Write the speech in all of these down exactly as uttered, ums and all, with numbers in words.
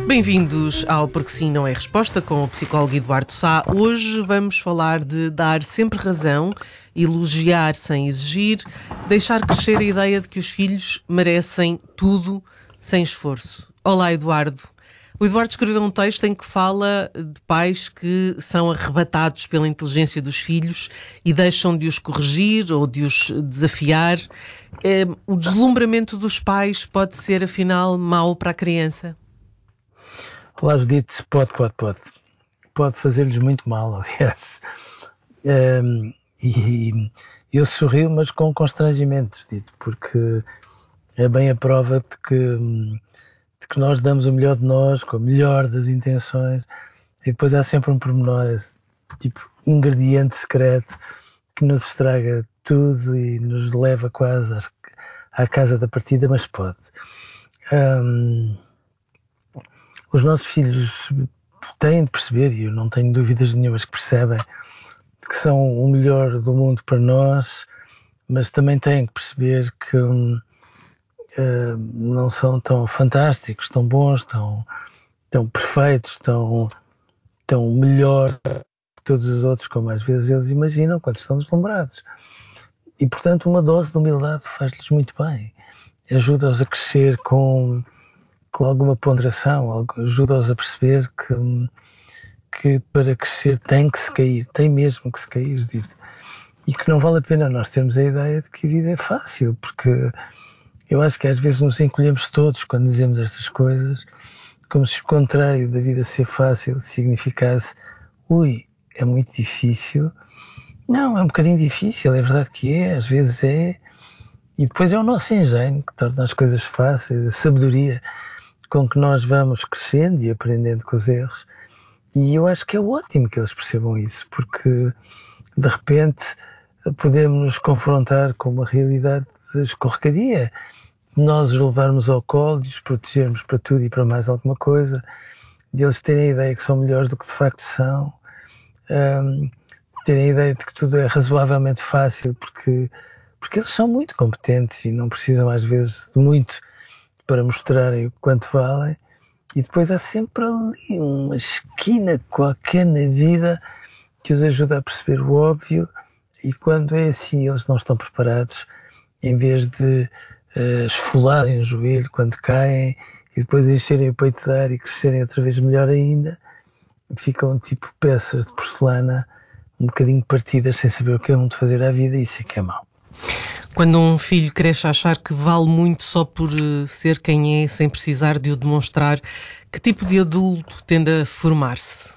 Bem-vindos ao Porque Sim Não É Resposta com o psicólogo Eduardo Sá. Hoje vamos falar de dar sempre razão, elogiar sem exigir, deixar crescer a ideia de que os filhos merecem tudo sem esforço. Olá, Eduardo. O Eduardo escreveu um texto em que fala de pais que são arrebatados pela inteligência dos filhos e deixam de os corrigir ou de os desafiar. É, o deslumbramento dos pais pode ser, afinal, mau para a criança? Olá, Judite, pode, pode, pode. Pode fazer-lhes muito mal, aliás. Um, e eu sorrio, mas com constrangimento, Judite, porque é bem a prova de que, de que nós damos o melhor de nós, com o melhor das intenções, e depois há sempre um pormenor, tipo ingrediente secreto, que nos estraga tudo e nos leva quase à casa da partida, mas pode. Um, Os nossos filhos têm de perceber, e eu não tenho dúvidas nenhumas que percebem, que são o melhor do mundo para nós, mas também têm que perceber que uh, não são tão fantásticos, tão bons, tão, tão perfeitos, tão, tão melhor que todos os outros, como às vezes eles imaginam quando estão deslumbrados. E, portanto, uma dose de humildade faz-lhes muito bem. Ajuda-os a crescer com... com alguma ponderação, ajuda-os a perceber que, que para crescer tem que se cair, tem mesmo que se cair, dito. E que não vale a pena nós termos a ideia de que a vida é fácil, porque eu acho que às vezes nos encolhemos todos quando dizemos estas coisas, como se o contrário da vida ser fácil significasse, ui, é muito difícil. Não, é um bocadinho difícil, é verdade que é, às vezes é, e depois é o nosso engenho que torna as coisas fáceis, a sabedoria com que nós vamos crescendo e aprendendo com os erros, e eu acho que é ótimo que eles percebam isso, porque de repente podemos nos confrontar com uma realidade de escorregadia, nós os levarmos ao colo e os protegermos para tudo e para mais alguma coisa, de eles terem a ideia que são melhores do que de facto são, um, terem a ideia de que tudo é razoavelmente fácil, porque, porque eles são muito competentes e não precisam às vezes de muito para mostrarem o quanto valem, e depois há sempre ali uma esquina qualquer na vida que os ajuda a perceber o óbvio, e quando é assim eles não estão preparados, em vez de uh, esfolarem o joelho quando caem e depois encherem o peito de ar e crescerem outra vez melhor ainda, ficam tipo peças de porcelana um bocadinho partidas sem saber o que é de fazer à vida, e isso é que é mau. Quando um filho cresce a achar que vale muito só por ser quem é, sem precisar de o demonstrar, que tipo de adulto tende a formar-se?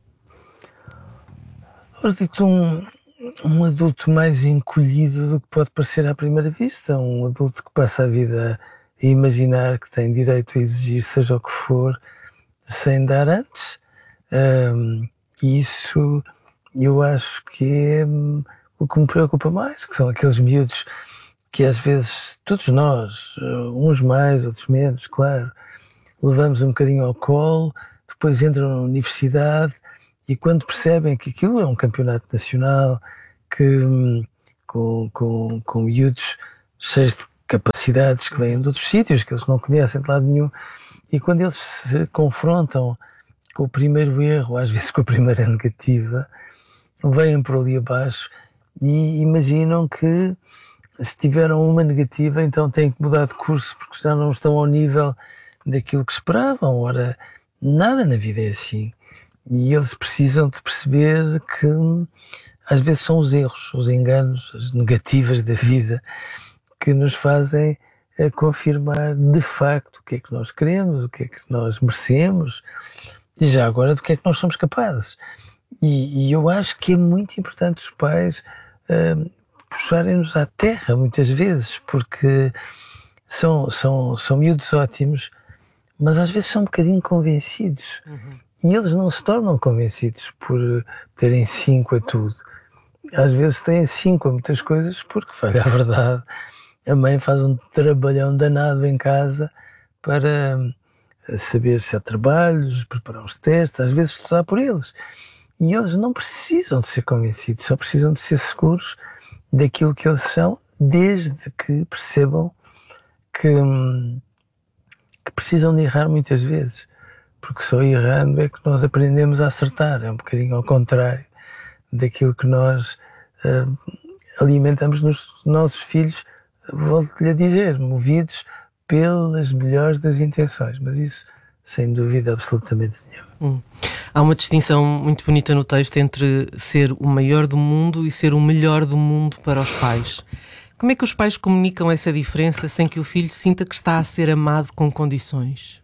Eu digo um, um adulto mais encolhido do que pode parecer à primeira vista, um adulto que passa a vida a imaginar que tem direito a exigir seja o que for, sem dar antes. Um, isso eu acho que é um, o que me preocupa mais, que são aqueles miúdos que às vezes, todos nós, uns mais, outros menos, claro, levamos um bocadinho ao colo, depois entram na universidade e quando percebem que aquilo é um campeonato nacional, que, com, com, com miúdos cheios de capacidades que vêm de outros sítios, que eles não conhecem de lado nenhum, e quando eles se confrontam com o primeiro erro, às vezes com a primeira negativa, vêm por ali abaixo e imaginam que se tiveram uma negativa, então têm que mudar de curso porque já não estão ao nível daquilo que esperavam. Ora, nada na vida é assim. E eles precisam de perceber que às vezes são os erros, os enganos, as negativas da vida que nos fazem confirmar de facto o que é que nós queremos, o que é que nós merecemos e já agora do que é que nós somos capazes. E, e eu acho que é muito importante os pais uh, puxarem-nos à terra muitas vezes, porque são, são, são miúdos ótimos, mas às vezes são um bocadinho convencidos. Uhum. E eles não se tornam convencidos por terem cinco a tudo. Às vezes têm cinco a muitas coisas porque, falha a verdade, a mãe faz um trabalhão danado em casa para saber se há trabalhos, preparar os testes, às vezes estudar por eles. E eles não precisam de ser convencidos, só precisam de ser seguros daquilo que eles são, desde que percebam que, que precisam de errar muitas vezes. porque só errando é que nós aprendemos a acertar. É um bocadinho ao contrário daquilo que nós uh, alimentamos nos nossos filhos, volto-lhe a dizer, movidos pelas melhores das intenções, mas isso sem dúvida absolutamente nenhuma. Hum. Há uma distinção muito bonita no texto entre ser o maior do mundo e ser o melhor do mundo para os pais. Como é que os pais comunicam essa diferença sem que o filho sinta que está a ser amado com condições?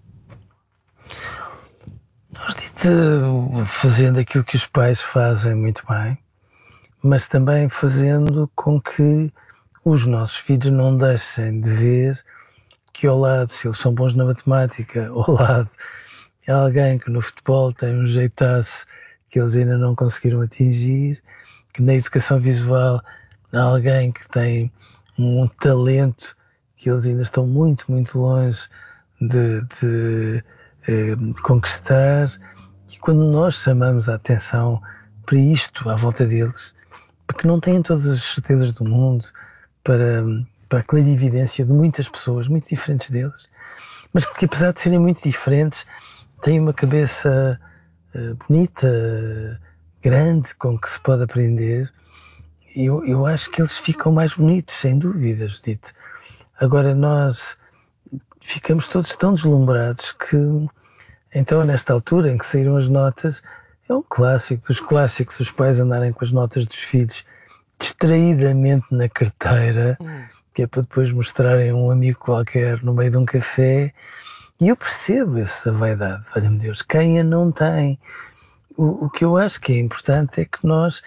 Nós dito, fazendo aquilo que os pais fazem muito bem, mas também fazendo com que os nossos filhos não deixem de ver que ao lado, se eles são bons na matemática, ao lado é alguém que no futebol tem um jeitaço que eles ainda não conseguiram atingir, que na educação visual há alguém que tem um talento que eles ainda estão muito, muito longe de, de eh, conquistar. E quando nós chamamos a atenção para isto à volta deles, porque não têm todas as certezas do mundo, para, para a clarividência de muitas pessoas muito diferentes deles, mas que apesar de serem muito diferentes, têm uma cabeça uh, bonita, uh, grande, com que se pode aprender. Eu, eu acho que eles ficam mais bonitos, sem dúvida, Judite. Agora nós ficamos todos tão deslumbrados que, então, nesta altura em que saíram as notas, é um clássico dos clássicos, os pais andarem com as notas dos filhos distraidamente na carteira, hum. que é para depois mostrarem a um amigo qualquer no meio de um café. E eu percebo essa vaidade, valha-me Deus, quem a não tem. O, o que eu acho que é importante é que nós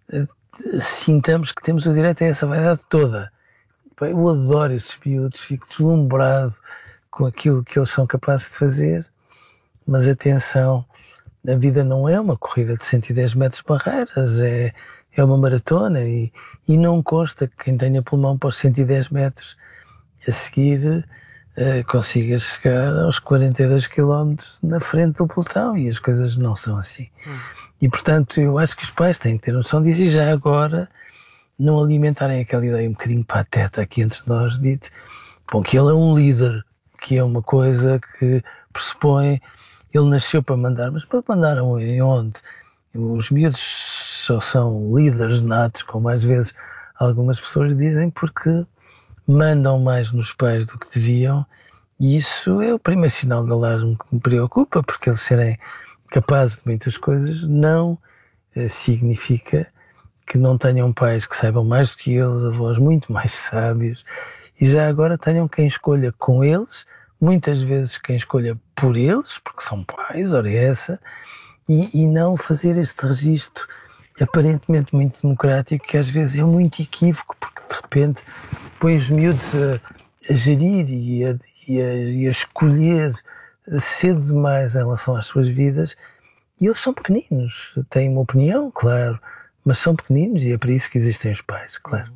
uh, sintamos que temos o direito a essa vaidade toda. Eu adoro esses miúdos, fico deslumbrado com aquilo que eles são capazes de fazer, mas atenção, a vida não é uma corrida de cento e dez metros barreiras, é, é uma maratona e, e não consta que quem tenha pulmão para os cento e dez metros a seguir uh, consiga chegar aos quarenta e dois quilómetros na frente do pelotão, e as coisas não são assim. Hum. E portanto eu acho que os pais têm que ter noção disso e já agora não alimentarem aquela ideia um bocadinho pateta aqui entre nós, dito, bom, que ele é um líder, que é uma coisa que pressupõe, ele nasceu para mandar, mas para mandar em onde? Os miúdos só são líderes natos, como às vezes algumas pessoas dizem, porque mandam mais nos pais do que deviam, e isso é o primeiro sinal de alarme que me preocupa, porque eles serem capazes de muitas coisas não eh, significa que não tenham pais que saibam mais do que eles, avós muito mais sábios, e já agora tenham quem escolha com eles, muitas vezes quem escolha por eles, porque são pais, ora essa, e, e não fazer este registro aparentemente muito democrático, que às vezes é muito equívoco, porque de repente põe os miúdos a, a gerir e a, e, a, e a escolher cedo demais em relação às suas vidas, e eles são pequeninos, têm uma opinião, claro, mas são pequeninos e é para isso que existem os pais, claro.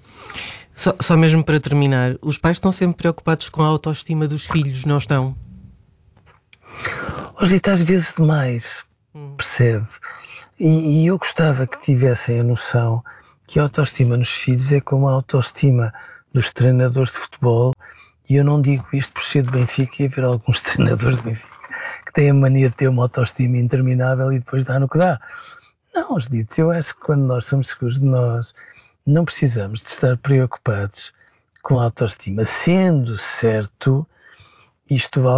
Só, só mesmo para terminar, os pais estão sempre preocupados com a autoestima dos filhos, não estão? Hoje às vezes demais, hum. percebe? E, e eu gostava que tivessem a noção que a autoestima nos filhos é como a autoestima dos treinadores de futebol, e eu não digo isto por ser de Benfica, e haver alguns treinadores de Benfica que têm a mania de ter uma autoestima interminável e depois dá no que dá. Não, Judite, eu acho que quando nós somos seguros de nós, não precisamos de estar preocupados com a autoestima. Sendo certo, isto vale